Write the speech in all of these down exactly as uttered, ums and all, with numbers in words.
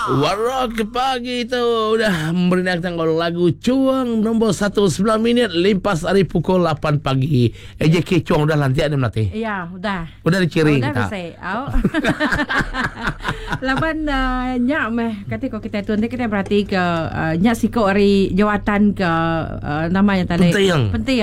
Warok pagi itu udah merinakkan lagu Cuang nombor satu sembilan minit lepas hari pukul lapan pagi. E J K Cuang udah lantik ada melati? Ya, udah. Udah diciri udah kita. Udah bisa. Laban uh, nyak meh kata kau kita tu nanti kita berarti ke uh, nyak siko hari jawatan ke uh, namanya tadi. Penting. Penting.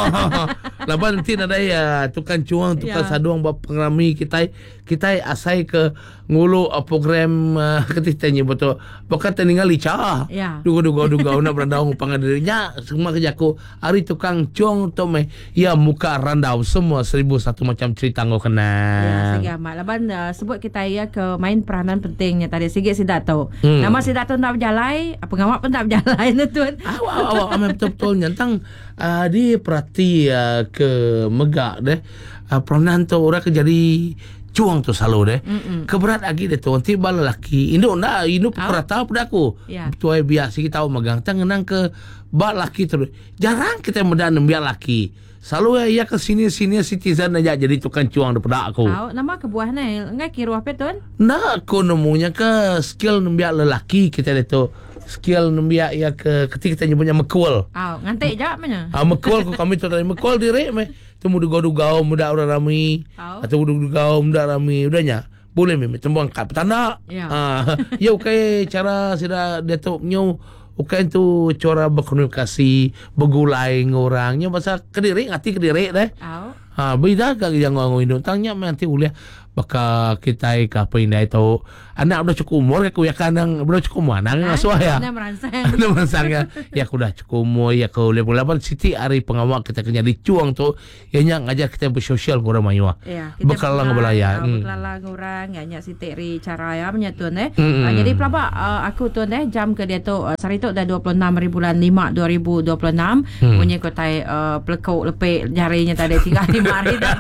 Laban nanti ada ya tukang cuang tukang ya. Saduang bap pengrami kita kita asai ke ngulu uh, program uh, ketitanya betul. Bukan tinggal licah. Ya. Duga-duga-duga nak berandau pangadirinya semua kerjaku hari tukang cuang tu meh ya muka randau semua seribu satu macam cerita ngau kena. Ya, sige amat. Laban uh, sebut kita ya ke main peranan pentingnya tadi sikit si Dato. Hmm. Nama si Dato nak berjalai, pengawak pun tak berjalai tu tuan. Awak awak amat betul-betul nyantang uh, dia perhati uh, ke megak deh. Uh, peranan tu orang ke jadi cuang tu selalu deh. Mm-mm. Keberat lagi deh tu nanti bala laki. Indo nak Indo perata pada aku. Ya. Tuai biasa kita tahu megang tangan ke bal laki terus. Jarang kita medan biar laki. Selalu ya ke sini-sini citizen aja jadi tukang cuang daripada aku. Tahu nama kebuah ni enggak kira apa tuan? Nah, aku nemunya ke skill nembiak lelaki kita itu. Skill nembiak ya ke ketika kita nyebutnya mekul. Oh, ngantek jawab mana? Ah, mekul ko kami tu tadi mekul diri me. Tu muda gau-gau muda orang rami. Oh. Atau muda gau muda rami udahnya. Boleh me tembang kat petanda. Ya. Ah, ya okey cara sudah dia tu nyu bukan tu cara berkomunikasi bergulai ngorangnya bahasa Kediri ngati Kediri deh. Oh. Ha beda ke yang ngomong Indo tanya nanti uliah baka kita ka pindah itu anak udah cukup umur aku ya kanang udah cukup umur nang asuh ya. Anak merangsang. Anak merangsang ya. Ya aku dah cukup umur ya aku boleh lapan siti hari pengawak kita kena dicuang tu ya nya ngajar kita bersosial kurang mayu. Ya. Bekalang belaya. Bekalang orang ya nya siti ri cara ya menyatuan eh. Uh, jadi pelaba uh, aku tu eh jam ke dia tu uh, sarito dah dua puluh enam hari bulan lima dua ribu dua puluh enam hmm. punya kotai uh, pelekuk lepek jarinya tadi tiga lima hari dah.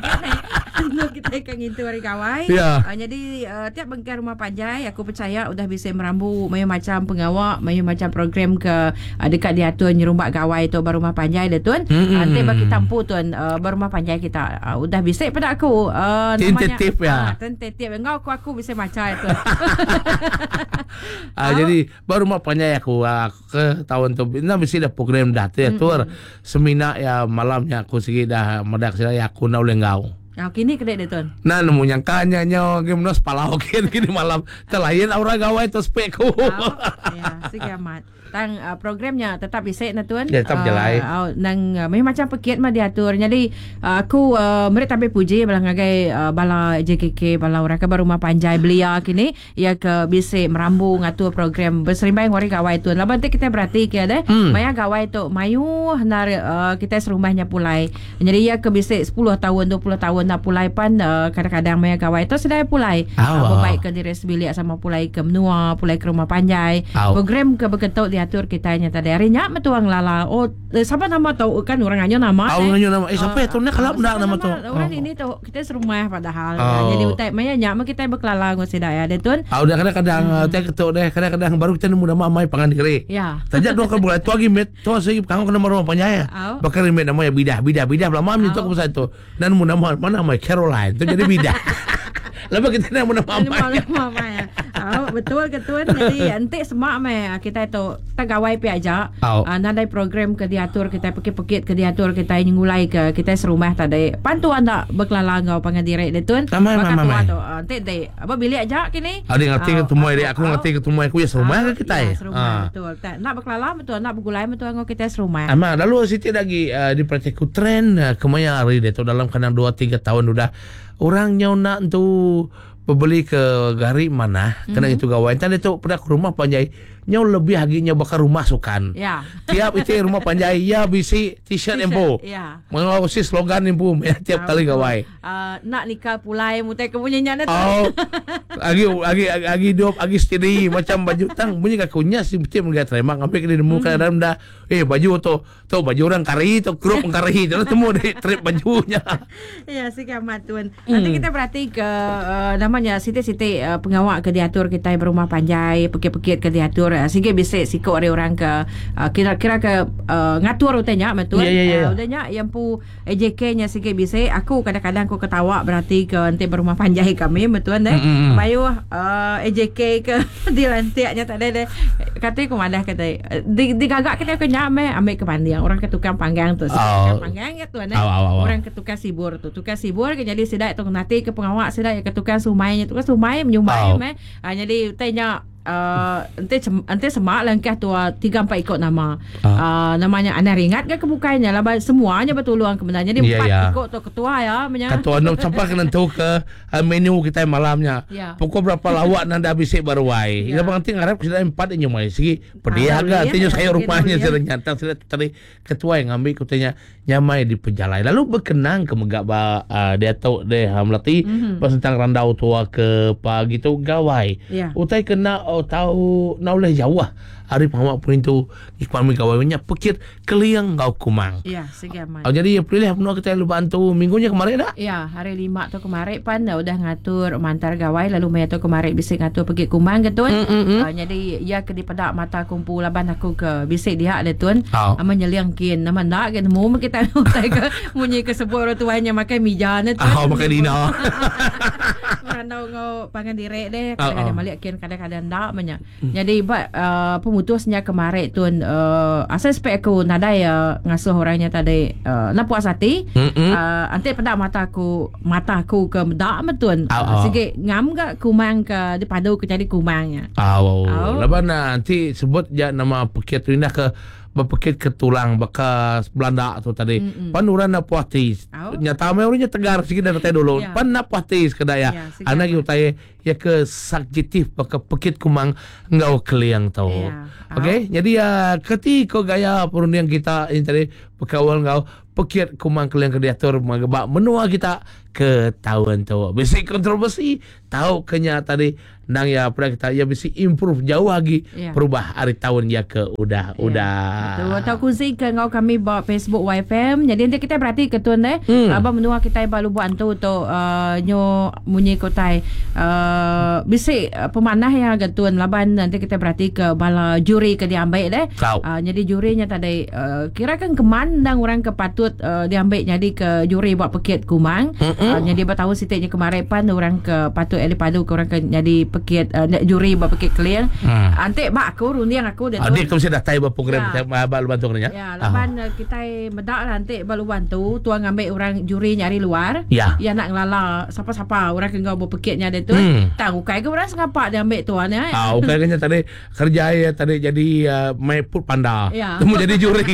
Kita akan ngintu hari kawai. Yeah. Uh, jadi uh, tiap bengkai rumah panjai aku percaya udah bisa merambu macam pengawak, macam program ke uh, dekat dia tuan nyerumbat kawai tu baru rumah panjai dia tuan. Mm-hmm. Nanti bagi tampu tuan uh, baru rumah panjai kita uh, udah bisa pada aku. Uh, tentatif ya. Uh, tentatif. Engkau aku aku bisa macam itu. uh, oh. Jadi baru rumah panjai aku uh, ke tahun tu nah mesti dah program dah tu mm-hmm. Tur seminar ya malamnya aku sikit dah medak saya aku nak oleh engkau. Oh, kini kedek dia tuan. Nah nemu yang kanya nyo gimnos pala oke kini malam telayan orang gawai tu speku. Oh, ya, sikit amat. Tang uh, programnya tetap bisa na tuan. Ya, tetap jalai. Uh, uh, nang uh, macam paket mah diatur. Jadi uh, aku uh, mereka tapi puji bala ngagai uh, bala J K K bala orang ke baru rumah panjai belia kini ya ke bisa merambu ngatur program berserimbang wari gawai tuan. Laban tu kita berarti ke deh. Hmm. Maya gawai tu mayu nar uh, kita serumahnya pulai. Jadi ya ke bisa sepuluh tahun dua puluh tahun nak pulai pan uh, kadang-kadang maya gawai tu sudah pulai. Oh, uh, baik ke diri sebilik sama pulai ke menua, pulai ke rumah panjai. Oh. Program ke berketuk diatur kita nya tadi harinya metuang lala. Oh, eh, siapa nama tahu kan orang hanya nama. Oh, hanya nama. Eh, siapa tu nak kalau nak nama tu. Orang ini tu kita serumah padahal. Oh. Jadi utai maya nya kita berkelala ngos sedaya dia tun. Ah, udah kadang-kadang teh ketuk deh, kadang-kadang baru kita nemu nama mai pangandiri. Ya. Tajak dua kali bulan tu lagi met. Tu segi kamu kena rumah panjai. Bakal met nama ya bidah, bidah, bidah belum mam itu aku pasal tu. Dan nemu nama mana nama Caroline. Tu jadi bidah. Lepas kita nak nama nama ya. Oh, betul ketuan. Jadi nanti semak meh kita itu tagawai pi aja. Oh. Uh, nandai program ke diatur kita pekit-pekit ke diatur kita ngulai ke kita serumah tadi. Pantuan tak berkelala ngau pangadiri dia tuan. Maka tua tu nanti deh apa bilik aja kini. Ada ngerti ke tumai dia aku ngerti ke tumai aku ya serumah ke kita. Ya, serumah betul. Tak nak berkelala betul nak bergulai betul ngau kita serumah. Ama lalu Siti lagi uh, di praktikku tren uh, kemaya hari dia tu dalam kadang dua tiga tahun sudah orang nyau nak tu beli ke gari mana mm-hmm. Kena itu gawai tadi tu pada rumah panjai nyau lebih haginya bakal rumah sukan. Ya. Tiap itu rumah panjai ya bisi t-shirt empo. Ya. Mengawasi slogan empo ya tiap kali gawai. Uh, nak nikah pulai mutai kemunyanya tu. Oh. Agi agi agi dop agi steady macam baju tang bunyi kakunya si mesti mengat terima ngambil ke nemu ke dalam dah eh baju tu tu baju orang kari tu grup kari tu temu di trip bajunya. Ya sikit amat tuan. Nanti kita berarti ke uh, namanya siti-siti uh, pengawak ke diatur kita berumah panjai, pekit-pekit ke diatur. Uh, sige bisik sikok ada orang ke uh, kira-kira ke uh, ngatur utanya betul. Ya, ya, ya. Uh, udahnya yang pu A J K-nya sige bisik. Aku kadang-kadang aku ketawa berarti ke nanti berumah panjai kami betul deh. Mm-hmm. Bayu uh, A J K ke dilantiknya tak ada deh. Katanya aku madah kata di digagak kita ke nyame ambil ke pandiang orang ke tukang panggang tu. Tukang panggang ya tuan eh. Orang ke tukang sibur tu. Tukang sibur ke jadi sidak tu nanti ke pengawak sidak ya ke tukang sumainya tukang sumai menyumai oh. eh. Ah, jadi tanya Uh, nanti nanti semak langkah tua tiga empat ikut nama uh. Uh, namanya anda ringat ke kebukanya lah semuanya betul luang kebenarnya jadi yeah, empat yeah. ikut tu ketua ya punya ketua no sampai kena tahu ke uh, menu kita malamnya yeah. pukul berapa lawak nanda bisik baru wai yeah. Kita penting ngarep sudah empat yang mai segi pedih agak tinju saya rumahnya sudah nyata sudah tadi ketua yang ngambil kutanya nyamai di pejalai lalu berkenang ke megak ba uh, dia tahu deh hamlati mm-hmm. pas tentang randau tua ke pagi tu gawai yeah. Utai kena oh tahu nak boleh jauh hari pengamak pun itu ikmami kawannya pikir keliang kau kumang ya segaman oh, jadi pilih penuh kita lu bantu minggunya kemarin dah ya hari lima tu kemarin pan dah udah ngatur mantar gawai lalu mai tu kemarin bisik ngatur pergi kumang ke tuan mm-hmm. uh, jadi ya ke di pedak mata kumpul laban aku ke bisik dia ada tuan oh. Ama nyeliangkin nama nak ke mu kita utai ke munyi ke sebuah orang tuanya makan mijana tu oh makan dina merandau ngau pangan direk deh kadang-kadang balik kin kadang-kadang tak banyak jadi buat uh, pemutusnya kemarin tuan uh, asal spek aku nadai uh, ngasuh orangnya tadi uh, nak puas hati mm-hmm. uh, nanti pada mata aku mata aku ke dak betul oh, oh. Sige ngam gak kumang ke dipadu ke jadi kumangnya oh, oh. Lepas nanti sebut je nama pekit tu indah ke berpekit ke tulang bekas Belanda tu tadi. Mm-mm. Pan orang nak puatis. Oh. Nyata me orangnya tegar sikit dah tadi dulu. Yeah. Pan nak puatis kedaya. Yeah, anak kita tanya ya ke subjektif ke pekit kumang engkau keliang tahu. Yeah. Oh. Okey. Jadi ya ketika gaya perundingan kita ini tadi pekawal engkau pekit kumang keliang ke diatur mengebak menua kita ke tahun tu. Basic kontroversi tahu kenya tadi nang ya pernah kita ya bisa improve jauh lagi yeah. Perubah hari tahun ya ke udah yeah. Udah betul atau kunci ke ngau kami bawa Facebook Y F M jadi nanti kita berarti ke tuan eh hmm. Abang menua kita balu bantu tu uh, nyo munyi kotai uh, bisa uh, pemanah yang agak tuan laban nanti kita berarti ke bala juri ke diambil deh uh, jadi jurinya tadi uh, kira kan kemandang orang ke patut uh, diambil jadi ke juri buat pekit kumang mm-hmm. uh, jadi bertahu sitiknya kemarin pan orang ke patut eli padu ke orang ke jadi pekit uh, juri buat pekit clear hmm. Ante bak aku rundiang aku dan adik kamu sudah tahu program ya. Balu bantu nya ya laban uh, kita medak lah nanti balu bantu tuang ambil orang juri nyari luar ya, ya nak ngelala siapa-siapa orang ke ngau buat pekitnya dia tu hmm. tahu kai ke orang sengapak dia ambil tuan ya ah okay, kayaknya tadi kerja ya tadi jadi uh, mai put panda ya. Temu jadi juri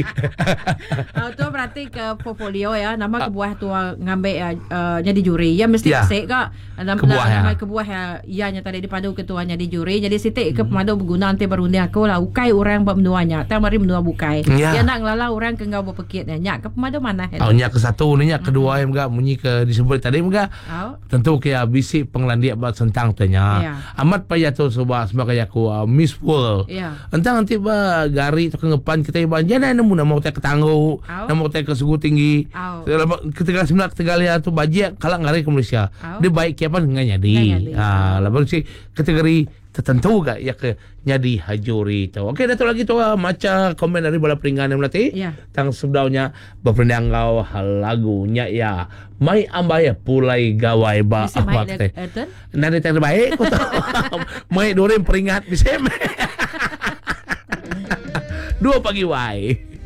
uh, tu berarti ke portfolio ya nama kebuah tuang ngambil uh, uh, jadi juri ya mesti ya. Sik kak nama kebuah ya. Nama kebuah ya ianya tadi dipadu ketuanya di juri jadi sitik ke pemadu berguna nanti berunding aku lah ukai orang buat menuanya tak mari menua bukai ya. Dia nak ngelala orang ke ngau berpekitnya nyak ke pemadu mana oh nyak ke satu ni nyak kedua yang enggak munyi ke disebut tadi enggak oh. Tentu ke bisik penglandia buat sentang tanya ya. Amat payah tu sebab sebagai aku uh, Miss World ya. Entang nanti ba gari tu kengepan kita iban jana nemu nama kita ketanggu oh. Nama kita ke suku tinggi oh. Ketika sembilan Tegalia tu bajak kalau ngari ke Malaysia oh. Dia baik kiapan enggak nyadi ah lalu si kategori tertentu gak ya ke nyadi hajuri tu. Okey datuk lagi tu uh, maca komen dari bola peringgan yang melati. Yeah. Tang sebelahnya berpendang kau hal lagunya ya. Mai ambaya pulai gawai ba apa teh. Nanti terbaik. Mai dorem peringat bisa. Dua pagi wai.